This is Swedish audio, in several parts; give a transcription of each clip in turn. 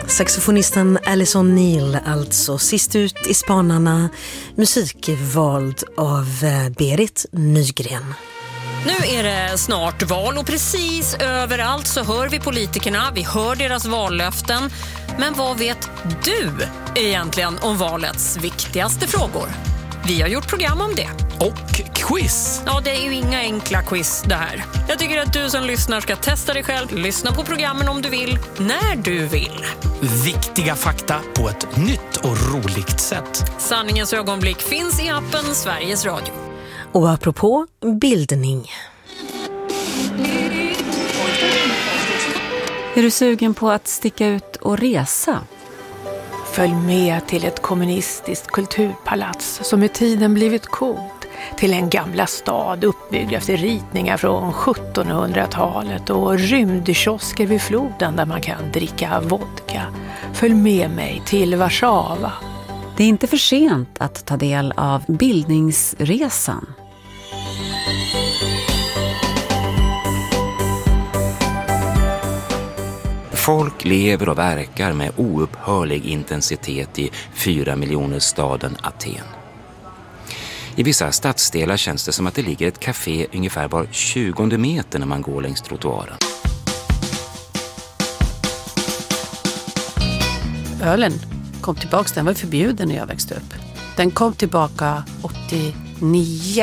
Saxofonisten Alison Neal, alltså sist ut i spanarna, musik vald av Berit Nygren. Nu är det snart val och precis överallt så hör vi politikerna, vi hör deras vallöften. Men vad vet du egentligen om valets viktigaste frågor? Vi har gjort program om det. Och quiz. Ja, det är ju inga enkla quiz det här. Jag tycker att du som lyssnar ska testa dig själv. Lyssna på programmen om du vill, när du vill. Viktiga fakta på ett nytt och roligt sätt. Sanningens ögonblick finns i appen Sveriges Radio. Och apropå bildning. Är du sugen på att sticka ut och resa? Följ med till ett kommunistiskt kulturpalats som med tiden blivit coolt. Till en gamla stad uppbyggd efter ritningar från 1700-talet och rymdkiosker vid floden där man kan dricka vodka. Följ med mig till Warszawa. Det är inte för sent att ta del av bildningsresan. Folk lever och verkar med oupphörlig intensitet i 4 miljoner staden Aten. I vissa stadsdelar känns det som att det ligger ett café ungefär var 20 meter när man går längs trottoaren. Ölen kom tillbaka, den var förbjuden när jag växte upp. Den kom tillbaka 89.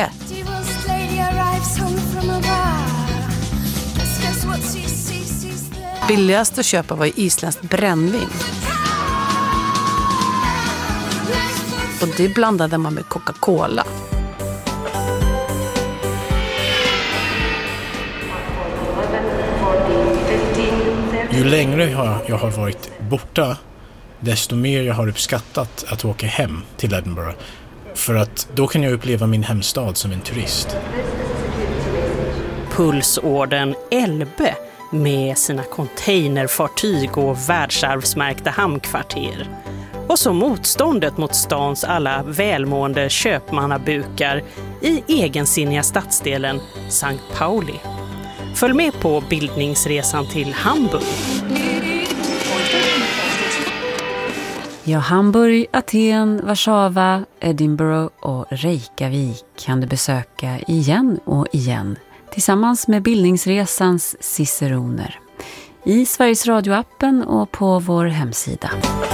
Billigast att köpa var isländskt brännvin. Och det blandade man med Coca-Cola. Ju längre jag har varit borta, desto mer jag har uppskattat att åka hem till Edinburgh. För att då kan jag uppleva min hemstad som en turist. Pulsorden Elbe med sina containerfartyg och världsarvsmärkta hamnkvarter. Och så motståndet mot stans alla välmående köpmannabukar i egensinniga stadsdelen St. Pauli. Följ med på bildningsresan till Hamburg. Ja, Hamburg, Aten, Warszawa, Edinburgh och Reykjavik kan du besöka igen och igen tillsammans med bildningsresans ciceroner i Sveriges Radio-appen och på vår hemsida.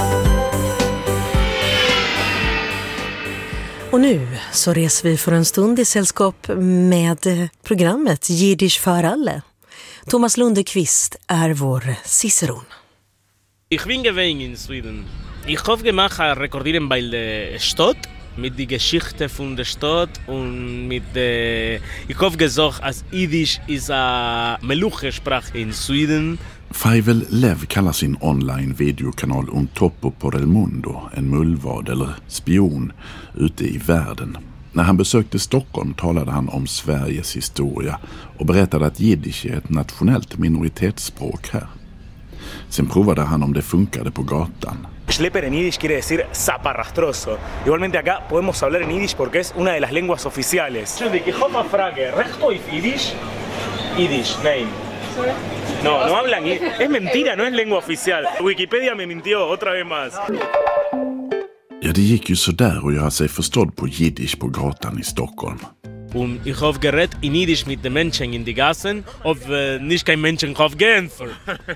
Och nu så reser vi för en stund i sällskap med programmet Jiddisch för alla. Thomas Lundekvist är vår ciceron. Ich bin gewesen in Sweden. Ich hoffe gemacht rekordieren bei der Stadt mit die Geschichte von der Stadt und mit ich hoffe gesagt als Jiddisch ist a Meluche-Sprache in Sweden. Faivel Lev kallar sin online-videokanal Un Topo por el Mundo, en mullvad eller spion ute i världen. När han besökte Stockholm talade han om Sveriges historia och berättade att jiddisch är ett nationellt minoritetsspråk här. Sen provade han om det funkade på gatan. Schlepper en Yiddish quiere decir zaparrastroso. Igualmente acá podemos hablar en Yiddish porque es una de las lenguas oficiales. De que Homa Frage, resto y Yiddish? Yiddish, name. No hablan. Es mentira, no es lengua oficial. Wikipedia me mintió otra vez más. Ja, det gick ju så där att göra sig förstådd på jiddisch på gatan i Stockholm. Und ich habe geredet in Yiddish mit den Menschen in die Gassen, ob nicht kein Menschen drauf gehen soll.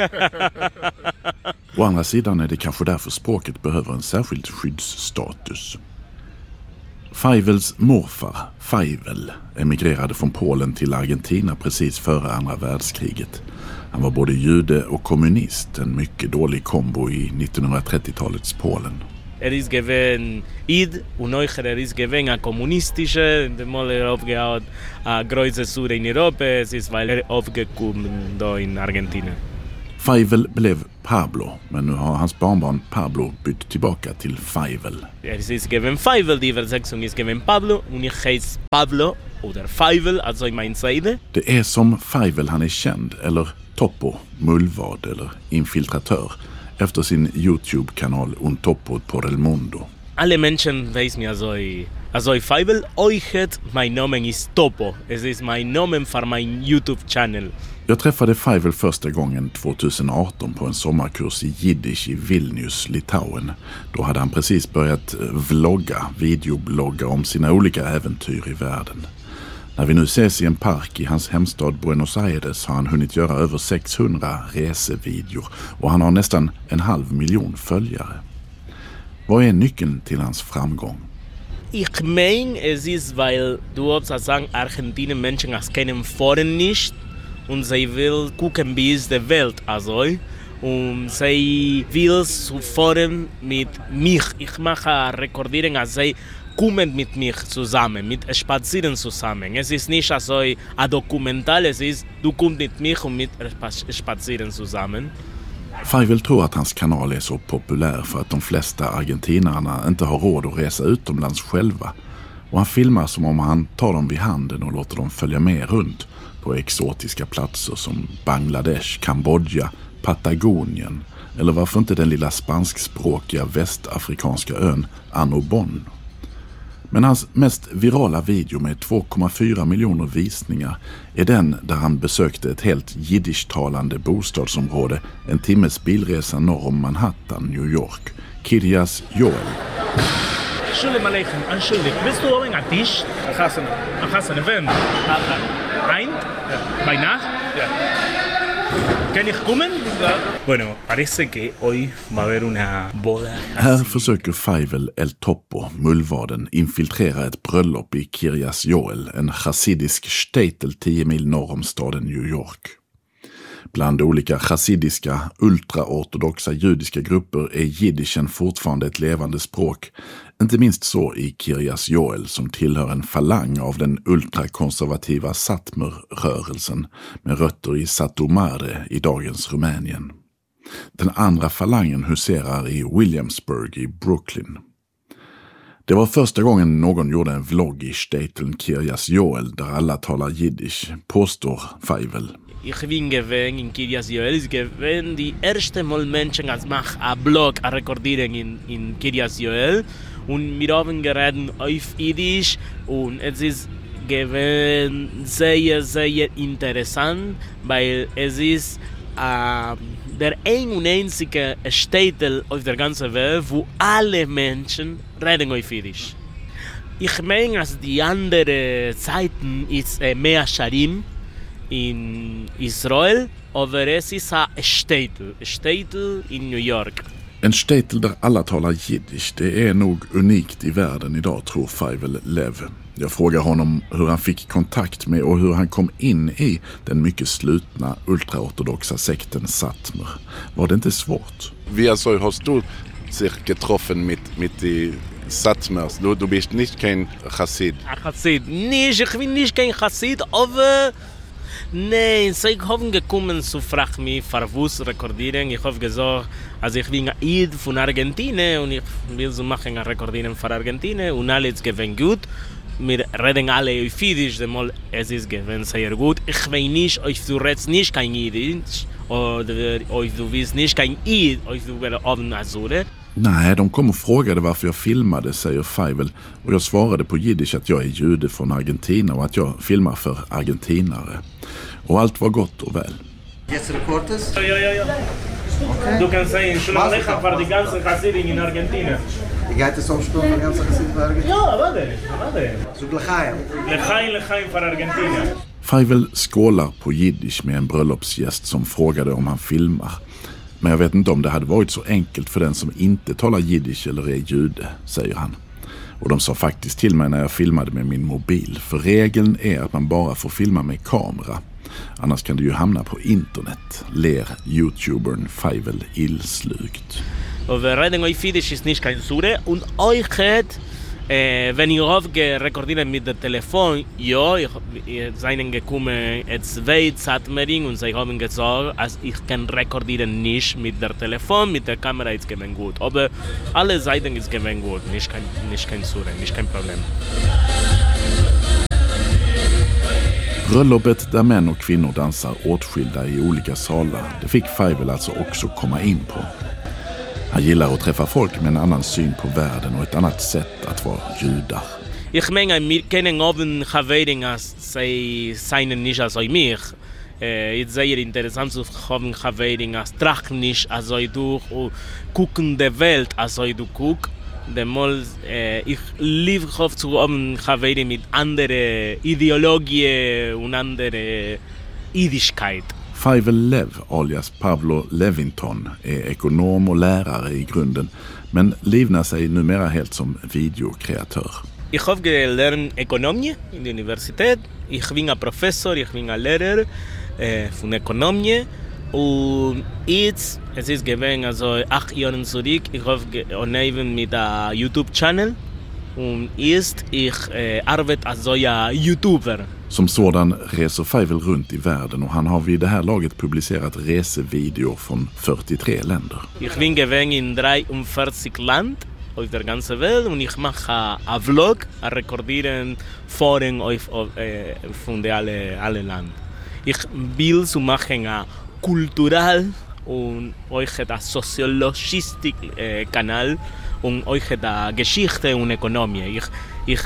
Å andra sidan är det kanske därför språket behöver en särskild skyddsstatus. Faivels morfar, Faivel, emigrerade från Polen till Argentina precis före andra världskriget. Han var både jude och kommunist, en mycket dålig kombo i 1930-talets Polen. Ist gewesen Id und neuer ist gewesen a kommunistische, der mal aufgehaut a große Sude in Europa, es ist weil aufgekommen da in Argentina. Faivel blev Pablo, men nu har hans barnbarn Pablo bytt tillbaka till Faivel. Es ist gewesen Faivel, die Übersetzung ist gewesen Pablo und ich heiße Pablo oder Faivel, also in mein Seite. Det är som Faivel han är känd, eller Topo, mullvad eller infiltratör, efter sin YouTube-kanal Un Topo por el Mundo. Alle Menschen weiß mir so Also Feivel Oichet, mein Name ist Topo. Es ist mein Name för min YouTube-channel. Jag träffade Feivel första gången 2018 på en sommarkurs i jiddisch i Vilnius, Litauen. Då hade han precis börjat videoblogga om sina olika äventyr i världen. När vi nu ses i en park i hans hemstad Buenos Aires har han hunnit göra över 600 resevideor och han har nästan 500 000 följare. Vad är nyckeln till hans framgång? Ich meine, es ist, weil du hast sagen, Argentinien Menschen das kennen vorhin nicht und sie will gucken, wie ist die Welt also. Und sie will sofort mit mich. Ich mache Rekordieren, als sie kommen mit mich zusammen, mit Spazieren zusammen. Es ist nicht also ein Dokumentar, es ist, du kommst mit mich und mit Spazieren zusammen. Feivel tror att hans kanal är så populär för att de flesta argentinarna inte har råd att resa utomlands själva. Och han filmar som om han tar dem vid handen och låter dem följa med runt på exotiska platser som Bangladesh, Kambodja, Patagonien eller varför inte den lilla spanskspråkiga västafrikanska ön Annobon. Men hans mest virala video med 2,4 miljoner visningar är den där han besökte ett helt jiddischtalande bostadsområde en timmes bilresa norr om Manhattan, New York, Kiryas Joel. Shalom aleichem, entschuldig, bist du oben am Tisch? Hassan, wenn? Ein? Bei Nacht? Ja. Kan ich kommen? Bueno, parece que hoy va a haber una boda. Här försöker Feivel El Topo, mullvaden, infiltrera ett bröllop i Kiryas Joel, en chassidisk shtetl 10 mil norr om staden New York. Bland olika chassidiska, ultraortodoxa judiska grupper är jiddischen fortfarande ett levande språk, inte minst så i Kiryas Joel som tillhör en falang av den ultrakonservativa Satmer-rörelsen med rötter i Satu Mare i dagens Rumänien. Den andra falangen huserar i Williamsburg i Brooklyn. Det var första gången någon gjorde en vlogg i shtetlen Kiryas Joel där alla talar jiddisch, påstår Feivel. Ich bin gewesen in Kiryas Joel, ich gewesen die erste Mal Menschen als mach a Blog, a Rekordieren in Kiryas Joel und wir haben geredet auf Jiddisch und es ist gewesen sehr, sehr interessant, weil es ist der einzige Städtel auf der ganzen Welt, wo alle Menschen reden auf Jiddisch. Ich meine, dass die andere Zeiten ist mehr Sharim in Israel, aber es ist ein Städtel in New York. En shtetl där alla talar jiddisch, det är nog unikt i världen idag, tror Feivel Lev. Jag frågar honom hur han fick kontakt med och hur han kom in i den mycket slutna ultraortodoxa sekten Satmer. Var det inte svårt? Vi alltså har stort sich getroffen mit die Satmers. Du bist nicht kein Chassid. Chassid, nicht, ich bin nicht kein Chassid, aber nein, sie haben gekommen zu fragen mich, verwusst rekordieren. Ich habe gesagt, also ich bin Eid von Argentinien und ich will so machen ein Rekordieren für Argentinien und alles gewinnt gut. Wir reden alle auf Jiddisch, denn es ist gewinnt sehr gut. Ich weiß nicht, ob du redest nicht kein Jiddisch oder ob du willst nicht kein Eid, ob du willst oben Azure. Nej, de kom och frågade varför jag filmade, säger Feivel, och jag svarade på jiddisch att jag är jude från Argentina och att jag filmar för argentinare. Och allt var gott och väl. Jetzt recordest? Ja. Okay. Du kannst sagen, schon Alecha für die ganze Chassidim in Argentina. Die geht es umspielen für die ganze Chassidim in Argentina? Ja, warte. So Lechaim. Lechaim för Argentina. Feivel skålar på jiddisch med en bröllopsgäst som frågade om han filmar. Men jag vet inte om det hade varit så enkelt för den som inte talar jiddisch eller är jude, säger han. Och de sa faktiskt till mig när jag filmade med min mobil. För regeln är att man bara får filma med kamera. Annars kan du ju hamna på internet, ler YouTubern Feivel illslugt. Och wir reden auf Jiddisch ist nicht kein Sure und euch wenn ihr aufgerekordiert mit dem Telefon, ja, ich seien gekommen zwei Satmering und sie haben gesagt, als ich kann rekordieren nicht mit der Telefon, mit der Kamera ist gewinn gut. Aber alle Seiten ist gewinn gut, nicht kein Sure, nicht kein Problem. Bröllopet där män och kvinnor dansar åtskilda i olika salar, det fick Feivel alltså också komma in på. Han gillar att träffa folk med en annan syn på världen och ett annat sätt att vara judar. Ich meine, wir kennen oben Havering, als sie seien nicht als mich. Es ist sehr interessant zu haben Havering, als trag nicht als du und gucken der Welt als du guckst. Ich liebe zu haben Havering mit anderer Ideologie und anderer Idigkeit. Feivel Lev, alias Pavlo Levinton, är ekonom och lärare i grunden, men livnar sig numera helt som videokreatör. Ich habe gelernt Ökonomie in der Universität. Ich bin ein Professor, ich bin ein Lehrer von Ökonomie. Und jetzt, es ist gewesen, also 8 Jahre zurück, ich habe neben mit einem YouTube-Channel. Und jetzt, ich arbeite als solcher YouTuber. Som sådan reser Feivel runt i världen och han har vid det här laget publicerat resevideor från 43 länder. Ich bin gewesen in 43 Ländern auf der ganzen Welt und ich mache einen Vlog, rekordieren Foren von alle Ländern. Ich will zu machen einen kulturell und euch einen soziologischen Kanal und euch eine Geschichte und Ökonomie. Ich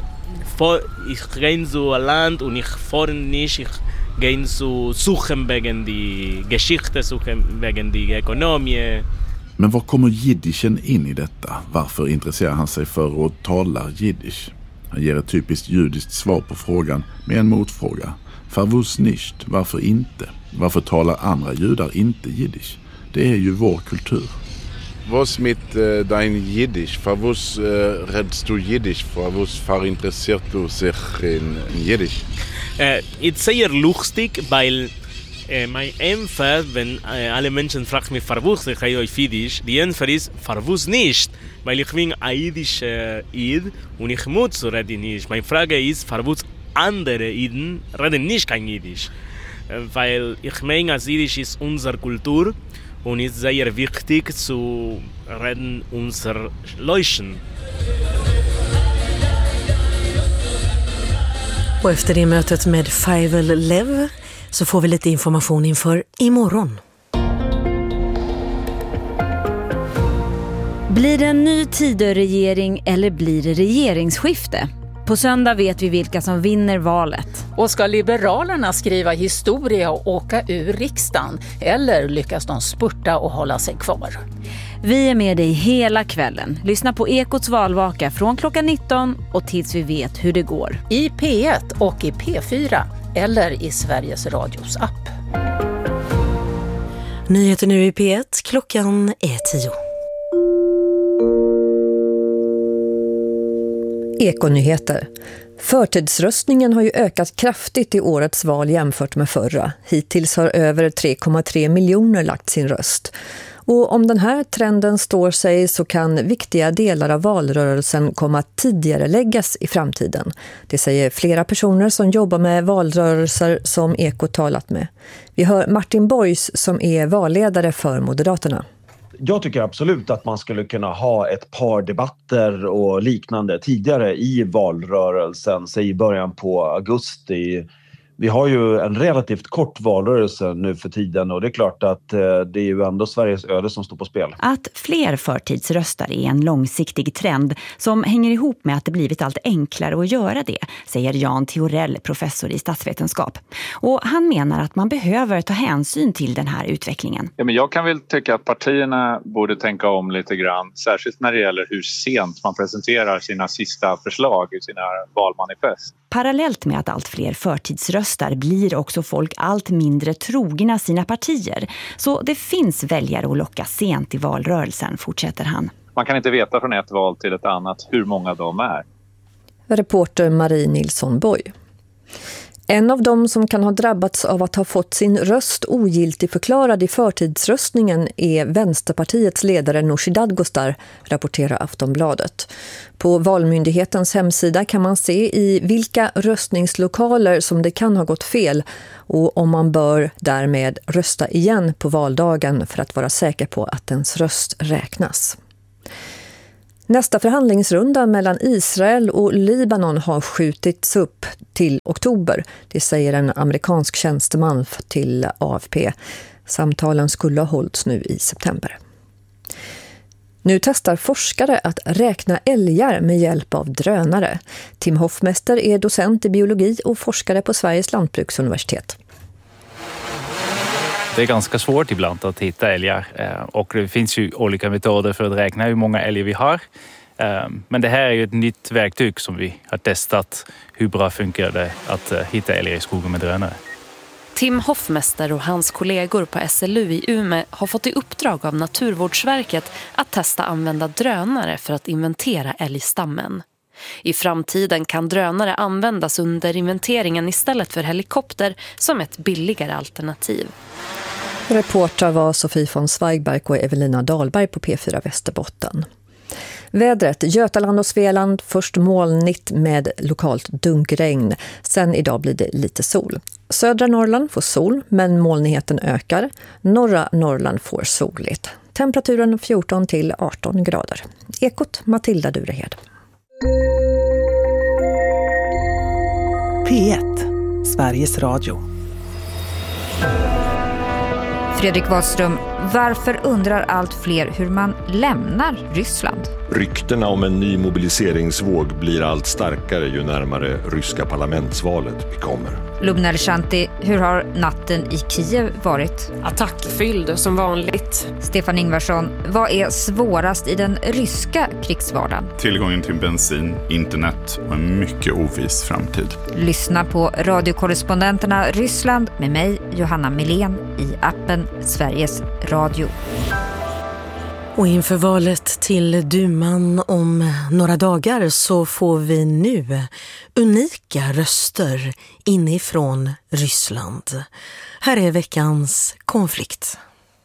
gehe zu einem Land und ich fahre nicht, ich gehe zu suchen wegen die Geschichte, suchen wegen die Ökonomie. Men var kommer jiddischen in i detta? Varför intresserar han sig för och talar jiddisch? Han ger ett typiskt judiskt svar på frågan med en motfråga. Farvus nicht, varför inte? Varför talar andra judar inte jiddisch? Det är ju vår kultur. Was mit dein Jiddisch? Farvus redest du Jiddisch? Farvus verinteressiert du sich in Jiddisch? It's sehr lustig, weil mein Empfang, wenn alle Menschen fragen mich Farvus, ich rede auf Jiddisch, die Empfang ist Farvus nicht, weil ich bin ein jüdischer Jid und ich muss reden nicht. Meine Frage ist, Farvus andere Jiden reden nicht kein Jiddisch, weil ich meine, als Jiddisch ist unsere Kultur und ist sehr wichtig zu reden unser Leuchten. Och efter det mötet med Feivel Lev så får vi lite information inför imorgon. Blir det en ny Tidöregering eller blir det regeringsskifte? På söndag vet vi vilka som vinner valet. Och ska Liberalerna skriva historia och åka ur riksdagen? Eller lyckas de spurta och hålla sig kvar? Vi är med dig hela kvällen. Lyssna på Ekots valvaka från klockan 19 och tills vi vet hur det går. I P1 och i P4 eller i Sveriges Radios app. Nyheter nu i P1, klockan är 10. Ekonyheter. Förtidsröstningen har ju ökat kraftigt i årets val jämfört med förra. Hittills har över 3,3 miljoner lagt sin röst. Och om den här trenden står sig så kan viktiga delar av valrörelsen komma att tidigare läggas i framtiden. Det säger flera personer som jobbar med valrörelser som Eko talat med. Vi hör Martin Boys som är valledare för Moderaterna. Jag tycker absolut att man skulle kunna ha ett par debatter och liknande tidigare i valrörelsen, säg i början på augusti. Vi har ju en relativt kort valrörelse nu för tiden och det är klart att det är ju ändå Sveriges öde som står på spel. Att fler förtidsröstar är en långsiktig trend som hänger ihop med att det blivit allt enklare att göra det, säger Jan Theorell, professor i statsvetenskap. Och han menar att man behöver ta hänsyn till den här utvecklingen. Ja, men jag kan väl tycka att partierna borde tänka om lite grann, särskilt när det gäller hur sent man presenterar sina sista förslag i sina valmanifest. Parallellt med att allt fler förtidsröstar blir också folk allt mindre trogna sina partier. Så det finns väljare att locka sent i valrörelsen, fortsätter han. Man kan inte veta från ett val till ett annat hur många de är. Reporter Marie Nilsson Boy. En av dem som kan ha drabbats av att ha fått sin röst ogiltigförklarad i förtidsröstningen är Vänsterpartiets ledare Nooshi Dadgostar, rapporterar Aftonbladet. På Valmyndighetens hemsida kan man se i vilka röstningslokaler som det kan ha gått fel och om man bör därmed rösta igen på valdagen för att vara säker på att ens röst räknas. Nästa förhandlingsrunda mellan Israel och Libanon har skjutits upp till oktober. Det säger en amerikansk tjänsteman till AFP. Samtalen skulle ha hållits nu i september. Nu testar forskare att räkna älgar med hjälp av drönare. Tim Hoffmester är docent i biologi och forskare på Sveriges lantbruksuniversitet. Det är ganska svårt ibland att hitta älgar och det finns ju olika metoder för att räkna hur många älgar vi har. Men det här är ju ett nytt verktyg som vi har testat. Hur bra funkar det att hitta älgar i skogen med drönare? Tim Hoffmester och hans kollegor på SLU i Umeå har fått i uppdrag av Naturvårdsverket att testa använda drönare för att inventera älgstammen. I framtiden kan drönare användas under inventeringen istället för helikopter som ett billigare alternativ. Reportrar var Sofie von Zweigbergk och Evelina Dahlberg på P4 Västerbotten. Vädret, Götaland och Svealand, först molnigt med lokalt dunkregn. Sen idag blir det lite sol. Södra Norrland får sol, men molnigheten ökar. Norra Norrland får soligt. Temperaturen 14 till 18 grader. Ekot, Matilda Durehed. P1, Sveriges Radio. Fredrik Wahlström, varför undrar allt fler hur man lämnar Ryssland? Ryktena om en ny mobiliseringsvåg blir allt starkare ju närmare ryska parlamentsvalet vi kommer. Lubna Alshanti, hur har natten i Kiev varit? Attackfylld som vanligt. Stefan Ingvarsson, vad är svårast i den ryska krigsvardagen? Tillgången till bensin, internet och en mycket oviss framtid. Lyssna på radiokorrespondenterna Ryssland med mig, Johanna Milén, i appen Sveriges Radio. Och inför valet till Duman om några dagar så får vi nu unika röster inifrån Ryssland. Här är veckans konflikt.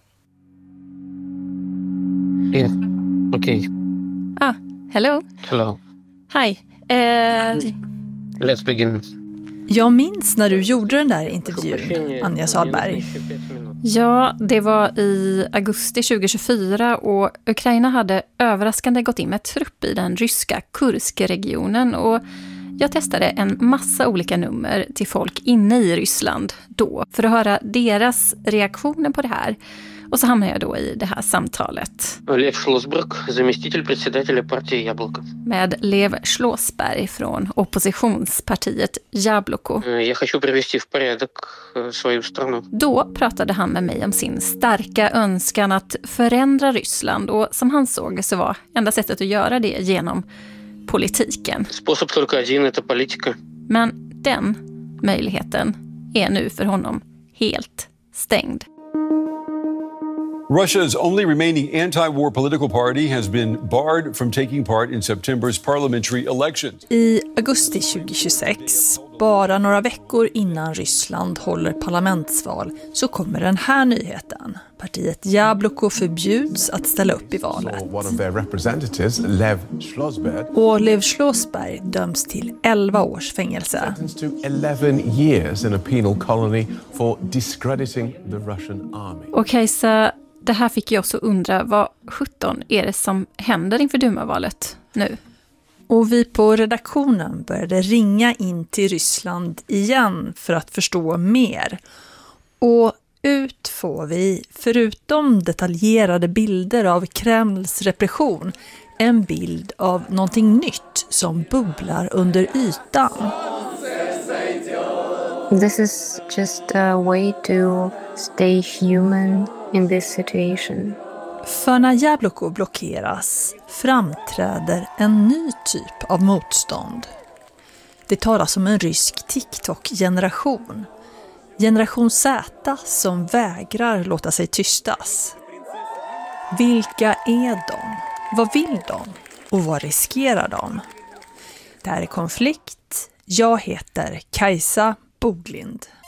Yeah. Okay. Hello. Hello. Hi. Let's begin. Jag minns när du gjorde den där intervjun, Anja Salberg. Ja, det var i augusti 2024 och Ukraina hade överraskande gått in med trupp i den ryska Kursk-regionen och jag testade en massa olika nummer till folk inne i Ryssland då för att höra deras reaktioner på det här. Och så hamnade jag då i det här samtalet. Lev Schlossberg, заместитель председателя партии Яблоко. Med Lev Schlossberg från oppositionspartiet Jabloko. Я хочу привести в порядок свою страну. Då pratade han med mig om sin starka önskan att förändra Ryssland och som han såg så var enda sättet att göra det genom politiken. Способ только один, это политика. Men den möjligheten är nu för honom helt stängd. Russia's only remaining anti-war political party has been barred from taking part in September's parliamentary elections. I augusti 2026, bara några veckor innan Ryssland håller parlamentsval, så kommer den här nyheten. Partiet Jabloko förbjuds att ställa upp i valet. Och Lev Schlossberg döms till 11 års fängelse. 11 years in a penal colony for discrediting the Russian army. Och Kajsa, det här fick jag också undra, vad 17 är det som händer inför Dumavalet nu? Och vi på redaktionen började ringa in till Ryssland igen för att förstå mer. Och ut får vi, förutom detaljerade bilder av Kremls repression, en bild av någonting nytt som bubblar under ytan. This is just a way to stay human in this situation. För när Jabloko blockeras framträder en ny typ av motstånd. Det talas om en rysk TikTok-generation. Generation Z som vägrar låta sig tystas. Vilka är de? Vad vill de? Och vad riskerar de? Det här är Konflikt. Jag heter Kajsa Boglind.